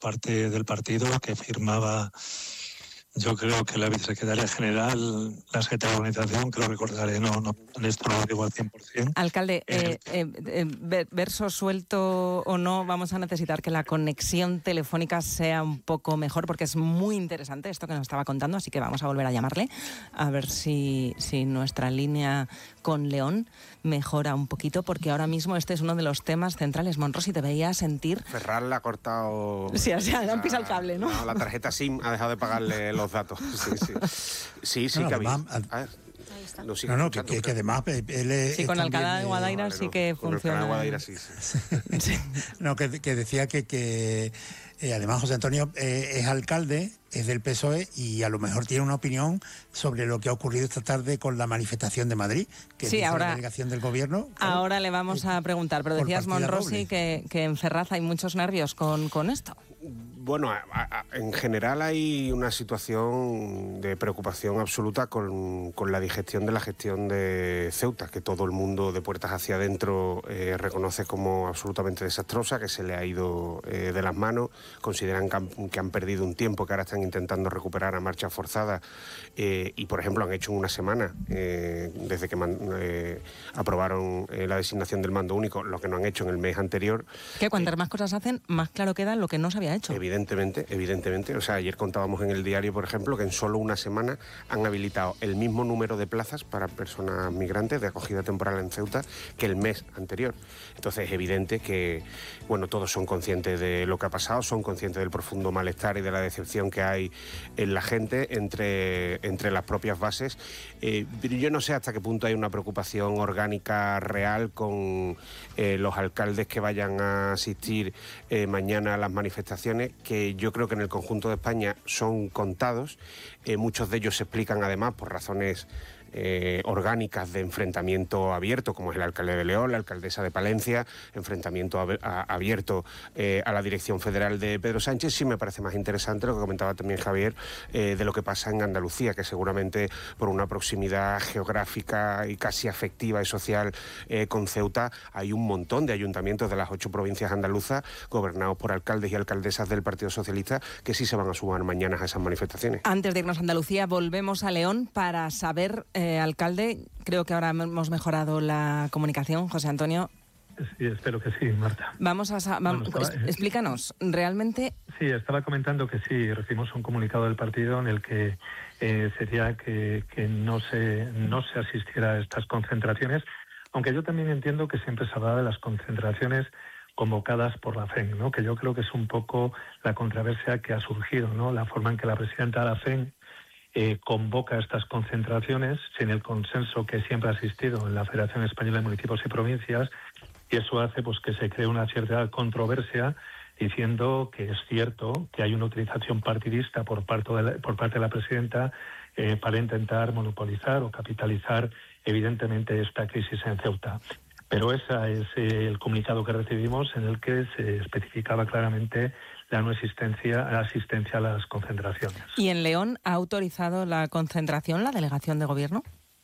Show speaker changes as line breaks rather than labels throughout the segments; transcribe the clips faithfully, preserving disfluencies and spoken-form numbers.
parte del partido que firmaba, yo creo que la vicesecretaria general, la secretaria de organización, creo recordaré, no, no, en esto no lo digo al cien por ciento.
Alcalde, eh, eh, eh, verso suelto o no, vamos a necesitar que la conexión telefónica sea un poco mejor, porque es muy interesante esto que nos estaba contando, así que vamos a volver a llamarle, a ver si, si nuestra línea con León mejora un poquito, porque ahora mismo este es uno de los temas centrales. Monro, si te veía sentir...
Ferral le ha cortado...
Sí, o sea, le han pisado el cable, ¿no?
No, la tarjeta SIM ha dejado de pagarle los datos. Sí, sí, sí, sí
no,
que
además,
había... A ver.
No, no, no que, que, que además él es...
Sí, con Alcalá de Guadaira sí que
con
funciona.
Alcalá de Guadaira sí, sí.
Sí.
No, que, que decía que, que eh, además José Antonio eh, es alcalde, es del P S O E y a lo mejor tiene una opinión sobre lo que ha ocurrido esta tarde con la manifestación de Madrid, que
sí,
es
ahora,
la delegación del gobierno. Claro,
ahora le vamos a preguntar, pero decías, Monrosi, que, que en Ferraz hay muchos nervios con, con esto.
Bueno, a, a, en general hay una situación de preocupación absoluta con, con la digestión de la gestión de Ceuta, que todo el mundo de puertas hacia adentro eh, reconoce como absolutamente desastrosa, que se le ha ido eh, de las manos, consideran que han, que han perdido un tiempo que ahora están intentando recuperar a marcha forzada eh, y, por ejemplo, han hecho en una semana, eh, desde que man, eh, aprobaron eh, la designación del mando único, lo que no han hecho en el mes anterior.
Que cuantas
eh,
más cosas hacen, más claro queda lo que no se había hecho.
Evidentemente, evidentemente. O sea, ayer contábamos en el diario, por ejemplo, que en solo una semana han habilitado el mismo número de plazas para personas migrantes de acogida temporal en Ceuta que el mes anterior. Entonces es evidente que, bueno, todos son conscientes de lo que ha pasado, son conscientes del profundo malestar y de la decepción que hay en la gente entre, entre las propias bases. Eh, pero yo no sé hasta qué punto hay una preocupación orgánica real con eh, los alcaldes que vayan a asistir eh, mañana a las manifestaciones, que yo creo que en el conjunto de España son contados. Eh, muchos de ellos se explican además por razones Eh, orgánicas de enfrentamiento abierto, como es el alcalde de León, la alcaldesa de Palencia, enfrentamiento ab a, abierto eh, a la dirección federal de Pedro Sánchez. Sí me parece más interesante lo que comentaba también Javier, eh, de lo que pasa en Andalucía, que seguramente por una proximidad geográfica y casi afectiva y social eh, con Ceuta, hay un montón de ayuntamientos de las ocho provincias andaluzas gobernados por alcaldes y alcaldesas del Partido Socialista que sí se van a sumar mañana a esas manifestaciones.
Antes de irnos a Andalucía, volvemos a León para saber... Eh, Eh, alcalde, creo que ahora hemos mejorado la comunicación, José Antonio.
Sí, espero que sí, Marta.
Vamos a... Vamos, bueno, estaba, explícanos, realmente...
Sí, estaba comentando que sí, recibimos un comunicado del partido en el que eh, sería que, que no, se, no se asistiera a estas concentraciones, aunque yo también entiendo que siempre se habla de las concentraciones convocadas por la F E N, ¿no? Que yo creo que es un poco la controversia que ha surgido, ¿no? La forma en que la presidenta de la F E N Eh, convoca estas concentraciones sin el consenso que siempre ha existido en la Federación Española de Municipios y Provincias, y eso hace pues que se cree una cierta controversia diciendo que es cierto que hay una utilización partidista por parte de la, por parte de la presidenta eh, para intentar monopolizar o capitalizar evidentemente esta crisis en Ceuta. Pero ese es el comunicado que recibimos, en el que se especificaba claramente la no existencia, la asistencia a las concentraciones.
¿Y en León ha autorizado la concentración la delegación de gobierno?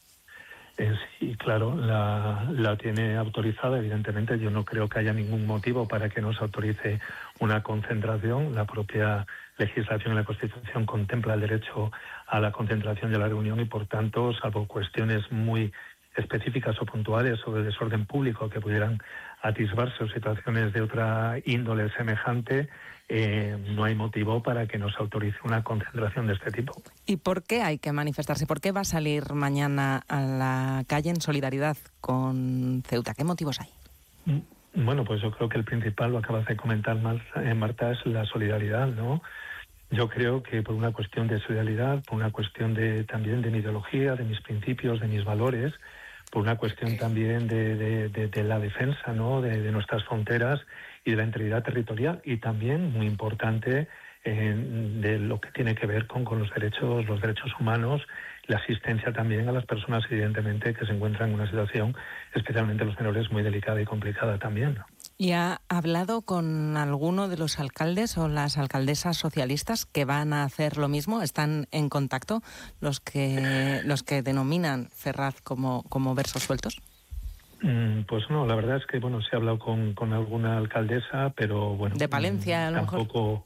Eh, sí, claro, la, la tiene autorizada, evidentemente. Yo no creo que haya ningún motivo para que no se autorice una concentración. La propia legislación y la Constitución contempla el derecho a la concentración y a la reunión y, por tanto, salvo cuestiones muy específicas o puntuales sobre desorden público que pudieran atisbarse o situaciones de otra índole semejante, eh, no hay motivo para que nos autorice una concentración de este tipo.
¿Y por qué hay que manifestarse? ¿Por qué va a salir mañana a la calle en solidaridad con Ceuta? ¿Qué motivos hay?
Bueno, pues yo creo que el principal, lo acabas de comentar, Marta, es la solidaridad, ¿no? Yo creo que por una cuestión de solidaridad, por una cuestión de también de mi ideología, de mis principios, de mis valores, por una cuestión también de, de, de, de la defensa, ¿no? de, de nuestras fronteras y de la integridad territorial, y también, muy importante, eh, de lo que tiene que ver con, con los derechos, los derechos humanos, la asistencia también a las personas, evidentemente, que se encuentran en una situación, especialmente los menores, muy delicada y complicada también, ¿no?
¿Y ha hablado con alguno de los alcaldes o las alcaldesas socialistas que van a hacer lo mismo? ¿Están en contacto los que los que denominan Ferraz como, como versos sueltos?
Mm, pues no, la verdad es que bueno, se ha hablado con, con alguna alcaldesa, pero bueno...
¿De Palencia, a lo
tampoco,
mejor?